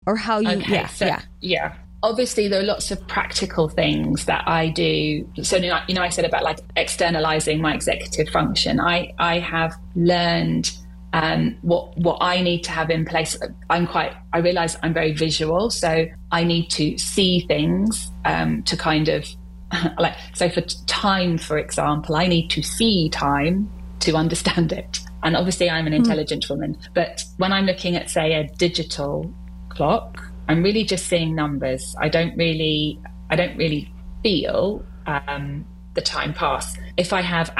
or how you, Okay, yeah. Obviously, there are lots of practical things that I do. So, I said about like externalizing my executive function. I have learned what I need to have in place. I realize I'm very visual, so I need to see things to kind of like, so for time, for example, I need to see time to understand it. And obviously I'm an intelligent woman, but when I'm looking at, say, a digital clock, I'm really just seeing numbers. I don't really feel the time pass. If I have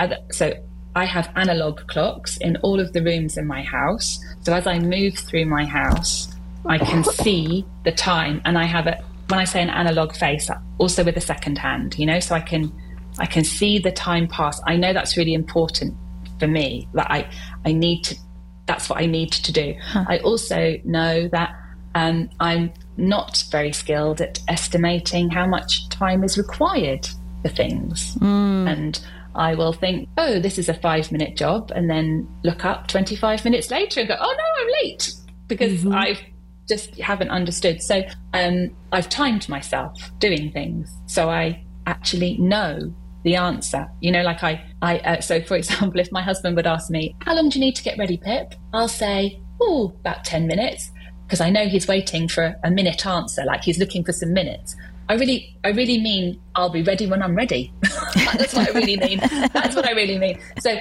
I have analog clocks in all of the rooms in my house. So as I move through my house, I can see the time, and I have when I say an analog face, also with a second hand, so I can see the time pass. I know that's really important for me. That that's what I need to do. I also know that I'm not very skilled at estimating how much time is required for things. And I will think, oh, this is a 5-minute job, and then look up 25 minutes later and go, oh no, I'm late, because I've just haven't understood. So I've timed myself doing things, so I actually know the answer. So for example, if my husband would ask me, how long do you need to get ready, Pip? I'll say, about 10 minutes, because I know he's waiting for a minute answer, like he's looking for some minutes. I really mean I'll be ready when I'm ready. That's what I really mean. That's what I really mean. So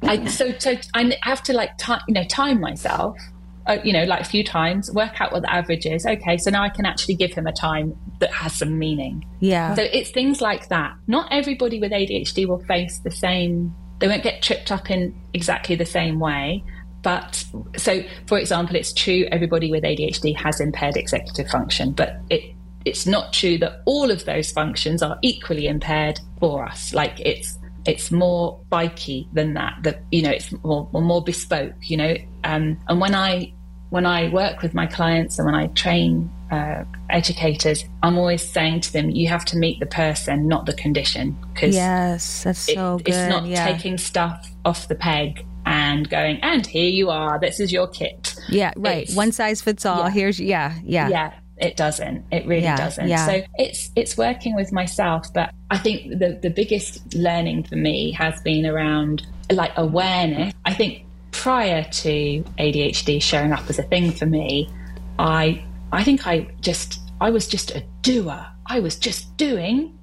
I have to time myself, like a few times, work out what the average is. Okay, so now I can actually give him a time that has some meaning. Yeah. So it's things like that. Not everybody with ADHD will face the same. They won't get tripped up in exactly the same way. But so, for example, it's true everybody with ADHD has impaired executive function, but it's not true that all of those functions are equally impaired for us. Like it's more spiky than that. It's more bespoke. And when I work with my clients and when I train educators, I'm always saying to them, you have to meet the person, not the condition. Because yes, that's so good. It's not taking stuff off the peg and going, and here you are, this is your kit. Yeah, right. One size fits all. Here's yeah. It doesn't. It really doesn't. Yeah. So it's working with myself. But I think the biggest learning for me has been around like awareness. I think prior to ADHD showing up as a thing for me, I think I was just a doer. I was just doing,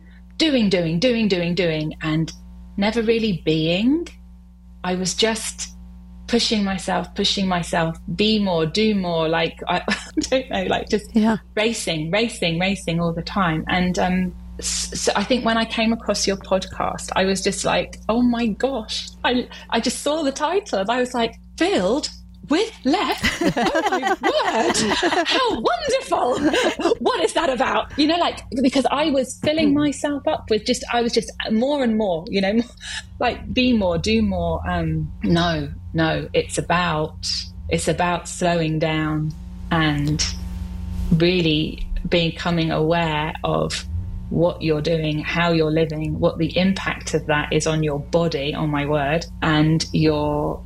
and never really being. I was just pushing myself, be more, do more, like, I don't know, like just racing all the time. And so I think when I came across your podcast, I was just like, oh my gosh, I just saw the title and I was like, filled with left. Oh my word, how wonderful. What is that about? Because I was filling myself up with I was just more and more, like be more, do more. No, it's about slowing down and really becoming aware of what you're doing, how you're living, what the impact of that is on your body, oh my word, and your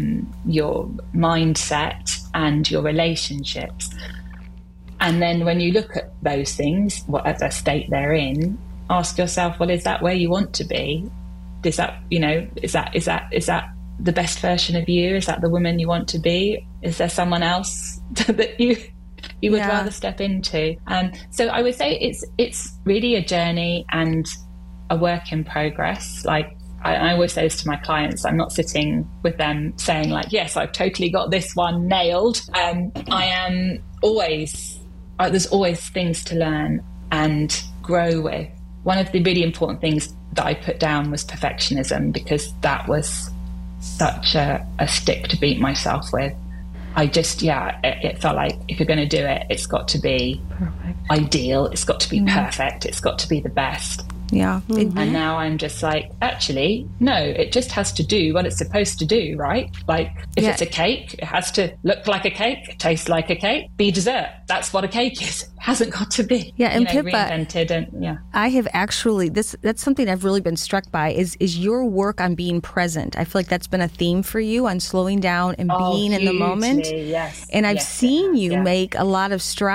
mindset and your relationships. And then when you look at those things, whatever state they're in, ask yourself, well, is that where you want to be? Is that the best version of you? Is that the woman you want to be? Is there someone else that you would rather step into? So I would say it's really a journey and a work in progress. Like I always say this to my clients, I'm not sitting with them saying like, yes, I've totally got this one nailed. I am always, there's always things to learn and grow with. One of the really important things that I put down was perfectionism, because that was such a stick to beat myself with. I just, it felt like if you're going to do it, it's got to be perfect, ideal. It's got to be perfect. It's got to be the best. Yeah. Mm-hmm. And now I'm just like, actually, no, it just has to do what it's supposed to do, right? Like if it's a cake, it has to look like a cake, taste like a cake, be dessert. That's what a cake is. It hasn't got to be, and Pippa, reinvented. And I have actually, that's something I've really been struck by is your work on being present. I feel like that's been a theme for you, on slowing down and being in the moment. Yes. And I've seen you make a lot of strides